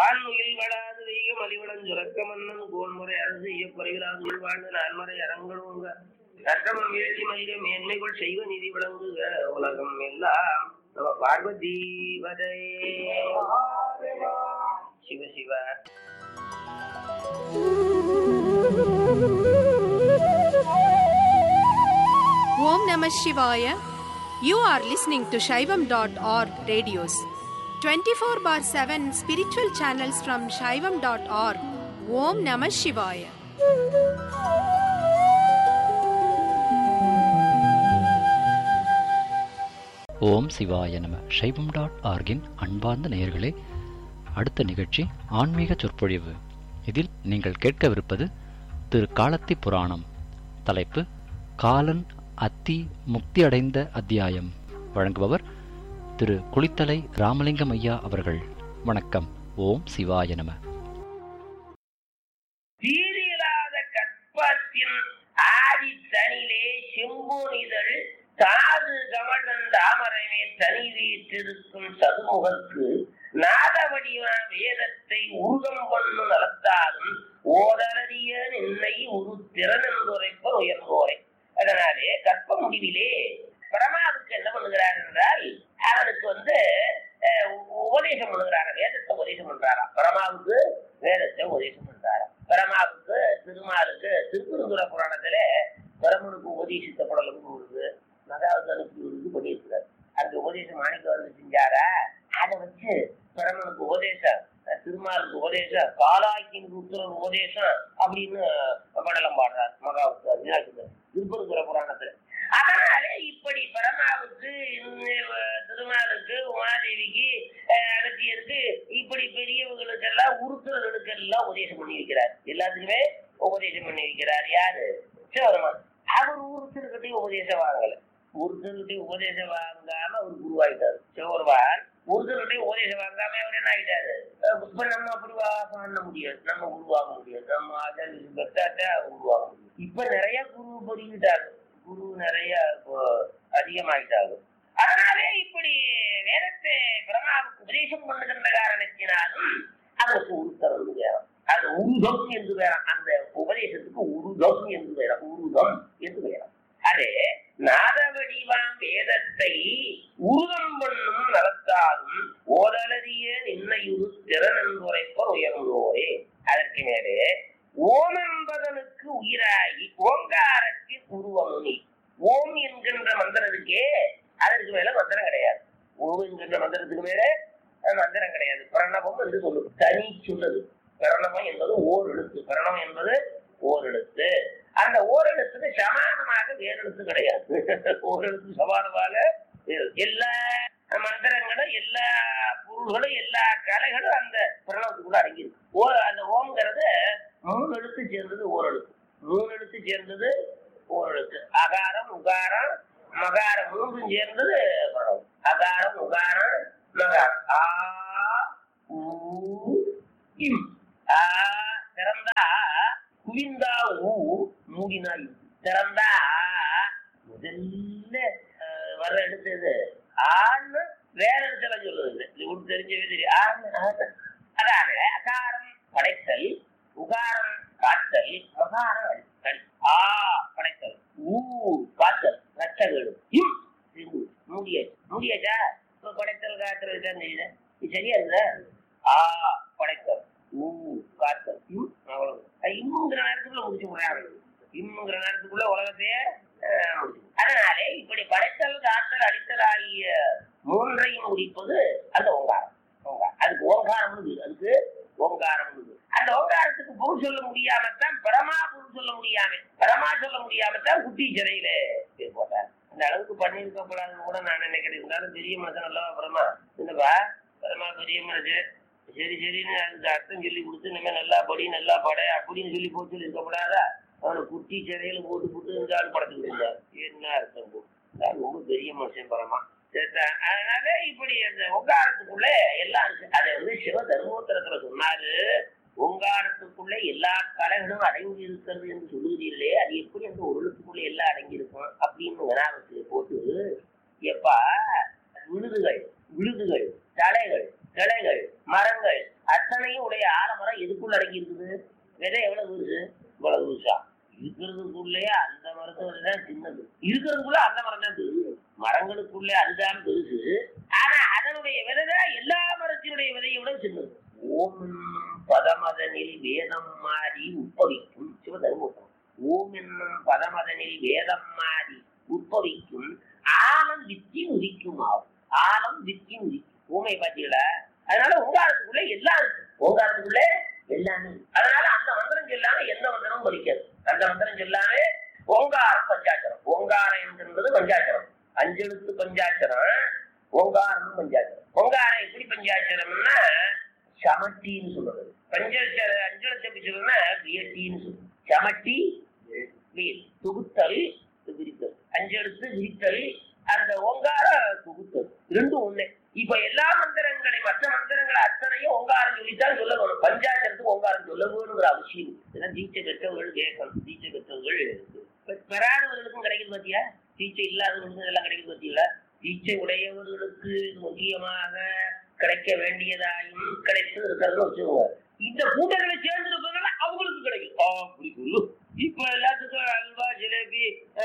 வான்முகில் வளாது வெய்க மலிவளம் சுரக்க மன்னன் கோன்முறை அரசு இயக்குறைகளாக வாழ்ந்து நான்மறை அரங்கழுங்க கட்டமம் எழுதி மயில மேன்மைகள் செய்வ நிதி விளங்குக உலகம் எல்லாம் நம Parvati வதே Shiva Shiva. Om Namah Shivaya. You are listening to Shaivam.org radios. 24/7 spiritual channels from Shaivam.org. Om Namah Shivaya. ஓம் சிவாய நம. சைவம்.org-இன் அன்பார்ந்த நேயர்களே, அடுத்த நிகழ்ச்சி ஆன்மீக சொற்பொழிவு. இதில் நீங்கள் கேட்கவிருப்பது திரு காலத்தி புராணம். தலைப்பு காலன் அத்தி முக்தி அடைந்த அத்தியாயம். வழங்குபவர் திரு குளித்தலை ராமலிங்கம் ஐயா அவர்கள். வணக்கம். ஓம் சிவாய நம. தீரிலாத கற்பத்தின் ஆதி தனிலே செம்பொனிதழ் தாது கமலன் தாமரமே தனி வீற்றிருக்கும் சதுமுகத்து நாதவடிவ வேதத்தை உருகம் பண்ணு நடத்தாலும் ஓதறிய நின்னை உரு திறனென்றுரைப்ப உயர்ந்தோரை. அதனாலே கற்ப முடிவிலே பரமாவுக்கு என்ன பண்ணுகிறார் என்றால், அவனுக்கு உபதேசம் பண்ணுகிறாரா, வேதத்தை உபதேசம் பண்றாரா. பரமாவுக்கு வேதத்தை உபதேசம் பண்றாரா. பரமாவுக்கு திருமாலுக்கு திருக்குறுங்குற புராணத்துல பரமனுக்கு உபதேசித்த குடலும் கொடுது மகாவதனுக்கு பண்ணியிருக்கிறார். அந்த உபதேசம் மாணிக்க வந்து செஞ்சாரா, அதை வச்சு பரமனுக்கு உபதேசம், திருமாலுக்கு உபதேசம், பாலாக்கின் உத்தர உபதேசம் அப்படின்னு படலம் பாடுறார் மகாவதர் திருப்பூர் புராணத்துல. அதனாலே இப்படி பரமாவுக்கு திருமாலுக்கு உமாதேவிக்கு அகத்தியருக்கு இப்படி பெரியவர்களுக்கெல்லாம் உருத்துறர்களுக்கு எல்லாம் உபதேசம் பண்ணி வைக்கிறார். எல்லாத்துக்குமே உபதேசம் பண்ணி வைக்கிறார். யாரு? சிவபெருமான். அவர் உருத்தர்கிட்டையும் உபதேசம் வாங்கல. ஒருத்தர்கிட்டையும் உபதேசம் வாங்காம அவர் குருவாயிட்டாரு. சிவபெருமான் ஒருத்தர்கிட்டையும் உபதேசம் வாங்காம அவர் என்ன ஆயிட்டாரு? இப்ப நம்ம அப்படி பண்ண முடியாது, நம்ம உருவாக முடியாது, நம்ம அதை உருவாக முடியும். இப்ப நிறைய குரு பொறிக்கிட்டாரு, குரு நிறைய அதிகமாயிட்டாரு. அதனாலே இப்படி வேதத்தை பிரம்மாவுக்கு உபதேசம் பண்ணுகின்ற காரணத்தினாலும் அதற்கு உருத்தம் வேறாம், அது உருதம் என்று வேறாம். அந்த உபதேசத்துக்கு உருதம் என்று வேறாம், உருதம் என்று வேறாம். அதே நாதவடிவாம் வேதத்தை உருதம் பண்ணும் நடத்தாலும் ஓதலறிய நின்னையுறு திறனென்றுரைப்பர் உயர்ந்தோரே. அதற்கு மேலே ஓம் என்பதனுக்கு உயிராகி ஓங்காரத்தின் உருவமுனி. ஓம் என்கின்ற மந்திரத்துக்கே அதற்கு மேல மந்திரம் கிடையாது. ஓம் என்கின்ற மந்திரத்துக்கு மேல மந்திரம் கிடையாது. பிரணவம் என்று சொல்லுது, தனி சொல்லுது. பிரணவம் என்பது ஓர் எழுத்து, பிரணவம் என்பது ஓர் எழுத்து. அந்த ஓரெழுத்துக்கு சமானமாக வேறெழுத்து கிடையாது. ஓரெழுத்து சமானமாக எல்லா மந்திரங்களும் எல்லா பொருள்களும் எல்லா கலைகளும் அந்த பிரணவத்துக்குள்ள அடங்கியிருக்கு. அந்த ஓம்ங்கிறது 3 எழுத்து சேர்ந்தது ஓரெழுத்து, 3 எழுத்து சேர்ந்தது ஓரெழுத்து. அகாரம் உகாரம் மகாரம் 3 சேர்ந்தது பிரணவம். அகாரம் உகாரம் மகாரம். ஆ ஊ இம். ஆ திறந்தா குவிந்தா ஊ மூடினா திறந்தா முதல்ல வர்ற எடுத்து இது ஆன்னு வேற இடத்துல சொல்லுது. உங்களுக்கு தெரிஞ்சவே தெரியும். ஆன்னு அதான அகாரம் படைத்தல், உகாரம் காத்தல், மகாரம் அடித்தல். ஆ படைத்தல், ஊ காத்தல், ரத்தகடு, இம் மூடியாச்சு. மூடியாச்சா? இப்ப படைத்தல் காத்தல் தான் தெரியுது. இது சரியா இருக்குதா? ஆ படைத்தல், ஊ காத்தல், இம். அவ்வளவு இம்முங்கிற நேரத்துக்குள்ள முடிச்சு முடியாது. இம்முங்கிற நேரத்துக்குள்ள உலகத்தையே முடிச்சு. அதனாலே இப்படி படைத்தல் காத்தல் அடித்தல் ஆகிய 3ஐயும் முடிப்பது அந்த ஓங்காரம். அதுக்கு ஓங்காரம், அதுக்கு ஓங்காரம். அந்த ஓங்காரத்துக்கு பொருள் சொல்ல முடியாமத்தான் பரமா பொருள் சொல்ல முடியாமத்தான் குட்டி சிறையில போட்டார். அந்த அளவுக்கு பண்ணியிருக்கப்படாதுன்னு கூட நான் நினைக்கிறேன். இருந்தாலும் பெரிய மனுஷன் அல்லவா பரமா. என்னப்பா பரமா பெரிய மனுஷன், சரி சரின்னு அதுக்கு அர்த்தம் சொல்லி கொடுத்து இனிமே நல்லா படி நல்லா பட அப்படின்னு சொல்லி போட்டு சொல்லி இருக்கப்படாதா? அவனை குட்டி சிறையில போட்டு இருந்தாலும் படத்துக்கு இருந்தார். என்ன அர்த்தம் போட்டு ரொம்ப பெரிய மனுஷன் பரமா. அதனால இப்படி அந்த ஓங்காரத்துக்குள்ள எல்லாம் இருக்கு. அதை சிவ தர்மோத்தரத்துல சொன்னாரு. ஓங்காரத்துக்குள்ள எல்லா கலைகளும் அடங்கி இருக்கிறது என்று சொல்லுகிறீர்களே, அது எப்படி அந்த ஒரு எழுத்துக்குள்ள எல்லாம் அடங்கி இருக்கும் அப்படின்னு வினாவத்துல போட்டு, எப்பா விழுதுகள் தலைகள் கிளைகள் மரங்கள் அத்தனையும் மரங்களுக்குள்ள அதுதான் பெருசு. ஆனா அதனுடைய விதைதான் எல்லா மரத்தினுடைய விதையை விட சின்னது. ஓம் பதமதனில் வேதம் மாறி உட்பவிக்கும் சிவதர்மபுரம். ஓம் என்னும் பதமதனில் வேதம் மாறி உட்பவிக்கும் ஆலம் வித்தி உதிக்கும் ஆகும். ஆலம் வித்தி உதிக்கும். ஊமை பார்த்தீங்களா? அதனால ஓங்காரத்துக்குள்ள எல்லாம் இருக்கு. ஓங்காரத்துக்குள்ள எல்லாமே. அதனால அந்த மந்திரம் சொல்லாம எந்த மந்திரமும் பலிக்காது. அந்த மந்திரம் சொல்லாமே ஓங்காரம் பஞ்சாட்சரம். ஓங்காரம் என்கிறது பஞ்சாட்சரம். 5 எழுத்து பஞ்சாட்சரம். ஓங்காரம் பஞ்சாட்சரம். ஓங்காரம் எப்படி பஞ்சாட்சரம்னா சமட்டின்னு சொல்றது. 5 எழுத்து எப்படி சொல்றதுன்னா வியட்டின்னு சொல்றது. சமட்டி தொகுத்தல் விரித்தல். 5 எழுத்து விரித்தல். அந்த ஓங்கார தொகுத்தல் ரெண்டும் ஒண்ணு. இப்ப எல்லா மந்திரங்களையும் மற்ற மந்திரங்களை அத்தனையும் ஓங்காரம் சொல்லித்தான் சொல்ல வேணும். பஞ்சாட்சரத்துக்கு ஓங்காரம் சொல்ல வேணுங்கிற அவசியம். இதெல்லாம் தீட்சை பெற்றவர்கள் கேட்கணும். தீட்சை பெற்றவர்கள் பெறாதவர்களுக்கும் கிடைக்குது பாத்தியா? தீட்சை இல்லாதவர்களுக்கும் எல்லாம் கிடைக்குது பாத்தீங்களா? தீட்சை உடையவர்களுக்கு முக்கியமாக கிடைக்க வேண்டியதாயும் கிடைத்து இருக்கிறது வச்சுக்கோங்க. இந்த கூட்டங்களை சேர்ந்து இருப்பதுனால அவங்களுக்கு கிடைக்கும். அப்படி சொல்லு. இப்ப எல்லாத்துக்கும் அல்வா ஜிலேபி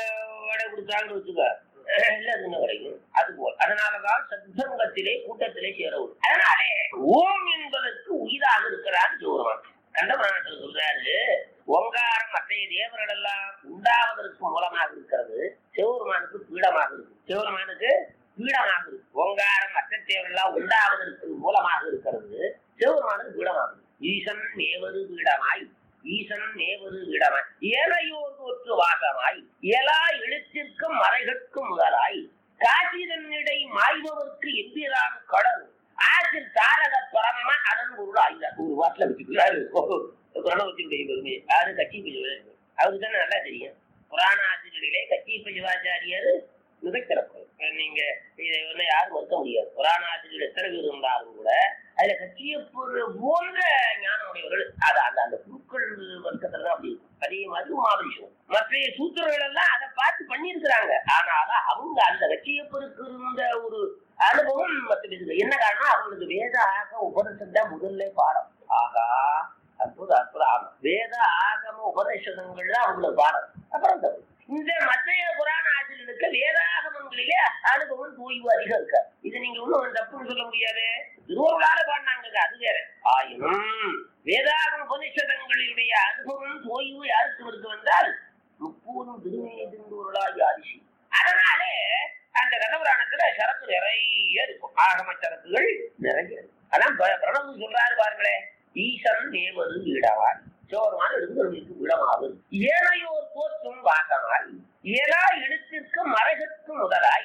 வடை கொடுத்தாங்கன்னு வச்சுக்க, எல்லாத்துக்கும் கிடைக்கும். அது போல் அதனாலதான் சத்சங்கத்திலே கூட்டத்திலே சேரவும். அதனாலே ஓம் என்பதற்கு உயிராக இருக்கிறார் சிவபெருமான். கண்டபுராணத்தில் சொல்றாரு, ஓங்காரம் மற்றைய தேவர்கள் எல்லாம் உண்டாவதற்கு மூலமாக இருக்கிறது, சிவபெருமானுக்கு பீடமாக இருக்கு. சிவபெருமானுக்கு பீடமாக இருக்கு. ஓங்காரம் மற்ற தேவர்கள் எல்லாம் உண்டாவதற்கு மூலமாக இருக்கிறது, சிவபெருமானுக்கு பீடமாக இருக்கு. ஈசன் நேவது பீடமாய், ஈசன் நேவது பீடமாய், ஏனையோர் தோற்று வாசமாய், ஏலா எழுத்திற்கும் மறைகட்கும் முதலாய், காசிதன்னிடை மாய்பவர்க்கு எந்திரான் கடல், ஆசிர் தாரக பரமமா அதன் பொருள் ஆயுத. ஒரு வாட்டில வச்சுக்கிறாரு பிரணவத்தினுடைய பெருமை. யாரு? கச்சிப்ப சிவாச்சாரியர். அவருக்கு தானே நல்லா தெரியும். புராண ஆசிரியர்களே கச்சிப்ப சிவாச்சாரியர் மிகச்சிறப்பு. நீங்க இதை வந்து யாரும் மறுக்க முடியாது. புராண ஆசிரியர்கள் எத்தனை பேர் இருந்தாலும் கூட அதுல கச்சியப்பூர் போன்ற ஞானம் உடையவர்கள் அந்த குருக்கள் வர்க்கத்துல தான் அப்படி இருக்கும். அதே மாதிரி உமாபரிஷம் மற்ற சூத்திரர்கள் எல்லாம் அதை பார்த்து பண்ணியிருக்கிறாங்க. ஆனாலும் அவங்க அந்த கச்சியப்பருக்கு இருந்த ஒரு அனுபவம் மற்ற பேருக்கு என்ன காரணம்? அவங்களுக்கு வேத ஆக உபதேசம் தான் முதல்ல பாடம். ஆகா அற்புதம் அற்புதம். ஆகும் வேத ஆகம உபதேசங்கள்ல அவங்களுக்கு பாடம். அப்புறம் இந்த மற்றைய புராண ஆசிரியர்களுக்கு வேதாகமங்களிலே அனுபவம் தூய்வு அதிகம் இருக்க. இது நீங்க ஒன்னும் தப்புன்னு சொல்ல முடியாது. திருவருளால பாடினாங்க, அது வேற. ஆயினும் வேதாகம உபநிஷதங்களினுடைய அனுபவம் தோய்வு யாருக்கு இருக்கு வந்தால் முப்பூரும் திருமையை திருவருளாய் ஆதிசி. அதனாலே அந்த கதபுராணத்துல சரத்து நிறைய இருக்கும். ஆகம சரத்துகள் நிறைய இருக்கும். அதான் பிரணவம் சொல்றாரு பாருங்களேன், ஈசன் நேவது வீடவாய், சோர்மான எழுந்தவர்களுக்கு விடமாவது, ஏனையோர் தோற்றும் வாசமாய், ஏலா எழுத்திற்கு மறைகற்கு முதலாய்,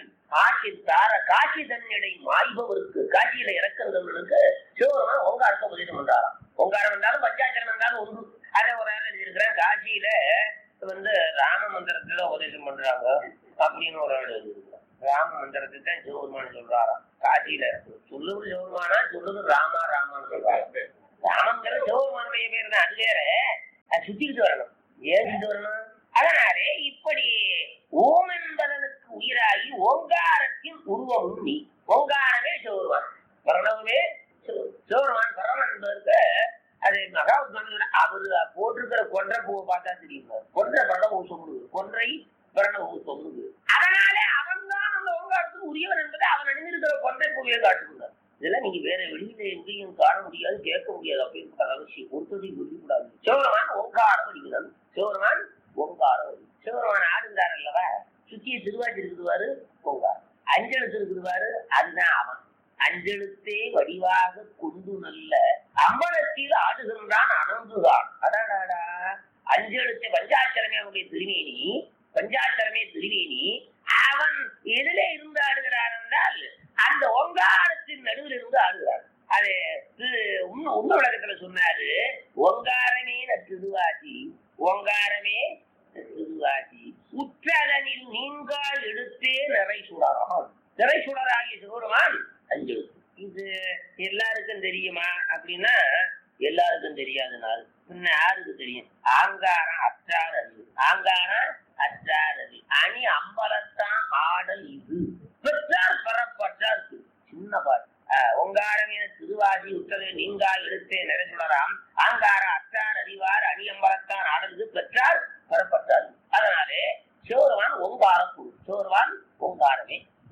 காட்சி தன்னிடை மாய்பவருக்கு, காட்சியில இறக்கிறவர்களுக்கு சிவபெருமான் ஓங்காரத்தை உபதேசம் பண்றாராம். ஓங்காரம் என்றாலும் பஞ்சாட்சரம் என்றாலும் ஒன்று. அதை ஒரு ஆள் எழுதியிருக்கிறேன், காட்சியில வந்து ராம மந்திரத்துல உபதேசம் பண்றாங்க அப்படின்னு ஒரு ஆள் எழுதியிருக்கிறான். ராம மந்திரத்தை தான் சிவபெருமான் சொல்றாராம். காட்சியில சொல்லுவது சிவபெருமானா, சொல்லுவது ராமா ராமான்னு சொல்றாங்க. ராமங்கிற சிவபெருமானுடைய பேர் தான். அது வேற, அது சுத்திக்கிட்டு வரணும், ஏறிட்டு வரணும். அதனாலே இப்படி ஓம் என்பதனுக்கு உயிராகி ஓங்காரத்தின் உருவமும் நீ. ஓங்காரமே சிவபெருமான், பிரணவமே சிவபெருமான். பிரணவன் என்பதற்கு அது மகாத்மா அவரு போட்டிருக்கிற கொன்றை பூவை பார்த்தா தெரியும். கொன்றை பிரணவ சொல்லுது, கொன்றை பிரணவ சொல்லுது. அதனாலே அவன் தான் அந்த ஓங்காரத்துக்கு உரியவன் என்பதை அவன் அணிந்திருக்கிற கொன்றை பூவையை காட்டுகிறார். இதெல்லாம் நீங்க வேற வெளியில எங்கேயும் காண முடியாது, கேட்க முடியாது. அப்படின்னு அவசியம் ஒருத்தரையும் சொல்லிக்கூடாது. சிவபெருமான் ஓங்காரம் அடிக்கிறான். சிவபெருமான் ஓங்காரம். சிவபெருமான் ஆடுங்கார் அல்லவா, சுத்திய திருவாச்சி இருக்குதுவாரு ஓங்காரம், அஞ்செழுத்து இருக்குதுவாரு, அதுதான் அவன். அஞ்செழுத்தே வடிவாக கொண்டு நல்ல அம்பலத்தில் ஆடுகின்றான் அனந்துதான். அடாடாடா, அஞ்செழுத்தை பஞ்சாட்சரமே அவனுடைய திருமேனி, பஞ்சாட்சரமே திருமேனி. அவன் எதிலே இருந்து ஆடுகிறான் என்றால் அந்த ஓங்காரத்தின் நடுவில் இருந்து ஆடுகிறார். அது உண்மை உலகத்துல சொன்னாரு, ஓங்காரமே திருவாச்சி, ஓங்காரமே திருவாச்சி, உற்றதனில் நீங்கள் எடுத்தே நிறை சுடராம். நிறை சுடராகிய சிவபெருமான் அஞ்செழுத்து. இது எல்லாருக்கும் தெரியுமா அப்படின்னா எல்லாருக்கும் தெரியாதுனால பின்ன யாருக்கு தெரியும்? ஆங்காரம் அற்றார் அறிவு, ஆங்காரம் அற்றார் அறிவு, அணி அம்பலத்தான் ஆடல் இது பெற்றார் பெறப்பட்டார். சின்ன பாட்டு. ஓங்காரம் என திருவாசி உற்றதை நீங்கா எடுத்தே நிறைசுடராம், ஆங்கார அற்றார் அறிவார் அணியம்பலத்தான் ஆடல் பெற்றார் பெறப்பட்டார். அதனாலே சிவபெருமான் ஓங்காரம், சிவபெருமான் ஓங்காரமே.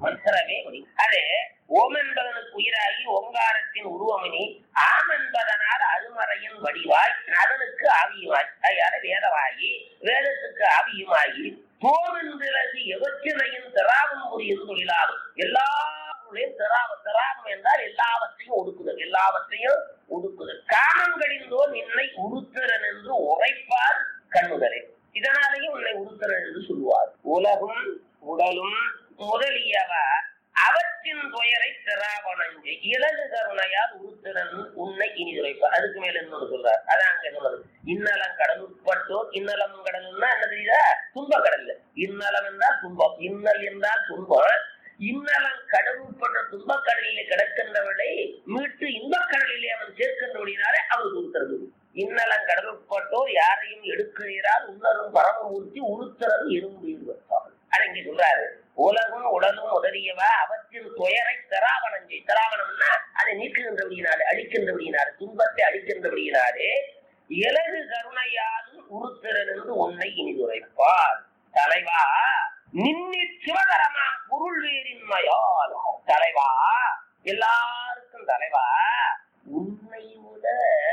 மந்திரமே முடியும். அது ஓம் என்பதனுக்கு உயிராகி ஓங்காரத்தின் உருவமணி, ஆம் என்பதனால் அருமறையின் வடிவாய் அதனுக்கு ஆவியுமாய், அதையால வேதவாகி வேதத்துக்கு ஆவியுமாகி தோமென்றது எவற்றினையும் திராவும் புரியும் தொழிலாகும். எல்லாருடையும் திராவம் என்றால் எல்லாவற்றையும் ஒடுக்குதல், எல்லாவற்றையும் ஒடுக்குதல். காமங்களிந்தோர் நின்னை உடுத்திறன் என்று உரைப்பார் கண்ணுதலே. இதனாலேயும் உன்னை உடுத்திறன் என்று சொல்லுவார். உலகும் உடலும் முதலியவ அவற்றின் துயரை திராவணஞ்சு இலகு கருணையால் உறுத்திறன் உன்னை இனி துரைப்பார். அதுக்கு மேல இன்னொன்று சொல்றார். அதான் அங்க சொல்றது. இன்னலம் கடலுட்பட்டோர், இன்னலம் கடல்னா என்ன தெரியுதா? துன்ப கடல்ல. இன்னலம் என்றால் துன்பம், இன்னல் என்றால் துன்பம். இன்னலம் கடலுட்பட்ட துன்பக்கடலிலே கிடக்கின்றவளை மீட்டு இன்பக்கடலிலே அவன் சேர்க்கின்றபடினாலே அவனுக்கு உறுத்துறது. இன்னலம் கடலுட்பட்டோர் யாரையும் எடுக்கிறார் உன்னரும் பரமமூர்த்தி உறுத்துறது எறும்பு இருவத்தாள். அதை இங்க சொல்றாரு. உலகும் உடலும் உதறியவ அவற்றின் துயரை திராவணஞ்சை. திராவணம்னா அதை நீக்குகின்றபடியினாலே, அழிக்கின்றபடியினாலே, துன்பத்தை அழிக்கின்றபடியினாலே இலகு கருணையாலும் உறுத்திறன் என்று உன்னை இனிதுரைப்பார். தலைவா நின்னி சிவகரமா பொருள் வேறின்மையால். தலைவா எல்லாருக்கும் தலைவா, உன்னை விட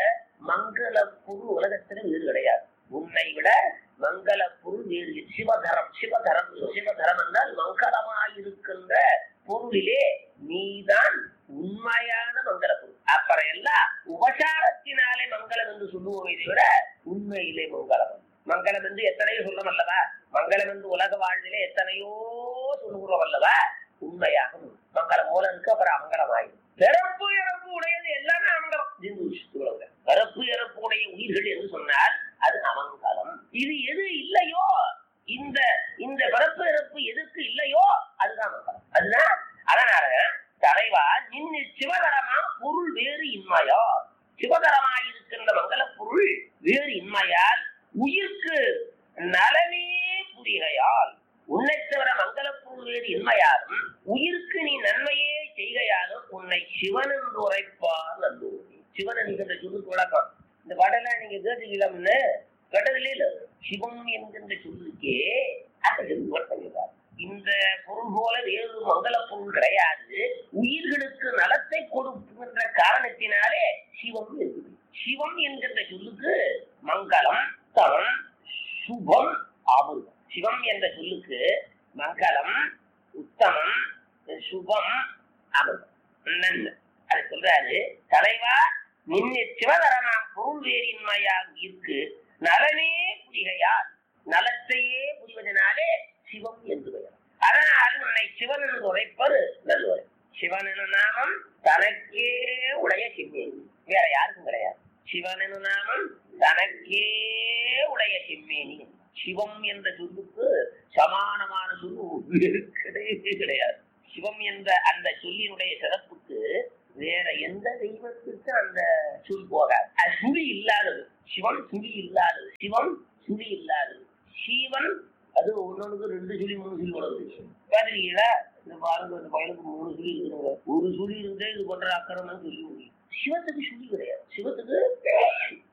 மங்கள பொருள் உலகத்தில வேறு கிடையாது. உன்னை விட மங்கள பொருள் வேறு. சிவதரம், சிவதரம், சிவதரம் என்றால் மங்களமாயிருக்கின்ற பொருளிலே நீதான் உண்மையான மங்கள பொருள். அப்புறம் எல்லாம் உபசாரத்தினாலே மங்களம் என்று சொல்லுவோம். இதை விட உண்மையிலே மங்களம். மங்களம் என்று எத்தனையோ சொல்லும் அல்லவா? மங்களம் என்று உலக வாழ்விலே எத்தனையோ சொல்லுகிறோம் அல்லவா? உண்மையாக மங்களம் மூலனுக்கு அப்புறம் அமங்கலமாயிடும். பிறப்பு இறப்பு உடையது எல்லாமே அமங்கலம். பிறப்பு இறப்பு உடைய உயிர்கள் என்று சொன்னால் அது அமங்கலம். இது எது இல்லையோ, இந்த இந்த பிறப்பு இறப்பு எதுக்கு இல்லையோ அதுதான் மங்களம். அதுதான். அதனால தலைவா நின்று சிவகரமா பொருள் வேறு இன்மையா, சிவகரமாயிருக்கின்ற மங்கள பொருள் வேறு இன்மையால் உயிர்க்கு நலனே புரிகையால், உன்னை தவிர மங்கள பொருள் வேறு இன்மையாலும் உயிருக்கு நீ நன்மையே செய்கையாலும் உன்னை சிவன் என்று உரைப்பார் நல்லூர். சிவன் என்கின்ற சொல்லுக்கு விளக்கம் இந்த பாடல நீங்க கேட்டீங்களாம்னு கேட்டதில்லை. இல்ல, சிவம் என்கின்ற சொல்லுக்கே அந்த சொல்லுவார். இந்த பொருள் போல வேறு மங்கள பொருள் கிடையாது. உயிர்களுக்கு நலத்தை கொடுக்கின்ற காரணத்தினாலே சிவம் இருக்குது. சிவம் என்கின்ற சொல்லுக்கு மங்களம், தவம், சுபம், அமிர்தம். சிவம் என்ற சொல்லுக்கு மங்களம், உத்தமம், சுபம், அமிர்தம். நன்மை. அதை சொல்றாரு. தலைவா நின்று சிவகரமாம் பொருள் வேறின்மையாக இருக்கு நலனே புரிகையால், நலத்தையே புரிவதனாலே சிவம் என்று பெயர். அதனால் உன்னை சிவன் என்று உரைப்பது நல்லுரை. சிவன் எனும் நாமம் தனக்கே உடைய செம்மேனி, வேற யாருக்கும் கிடையாது. சிவன் எனும் நாமம் தனக்கே உடைய செம்மேனி. சிவம் என்ற சொல்லுக்கு சமானமான சொல்லு கிடையாது. சிவம் என்ற அந்த சொல்லினுடைய சிறப்புக்கு வேற எந்த தெய்வத்துக்கு அந்த சொல் போகாது. அது சுழி இல்லாதது. சிவன் சுழி இல்லாதது. சிவம் சுழி இல்லாதது. சிவன் அது ஒன்னொன்னுக்கு 2 சுழி 3 சுழி வளர்ந்து பாத்திருக்கீங்களா? இந்த பாருங்க, இந்த பயனுக்கு 3 சுழி இருக்குங்க. ஒரு சுழி இருந்தே இது பண்ற அக்கிரமம் சொல்லி முடியும். சிவத்துக்கு சுழி கிடையாது. சிவத்துக்கு